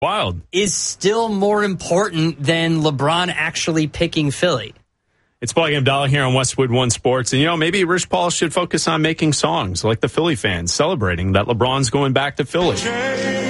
Wild. is still more important than LeBron actually picking Philly. It's Ballgame Dollar here on Westwood One Sports. And, maybe Rich Paul should focus on making songs like the Philly fans celebrating that LeBron's going back to Philly.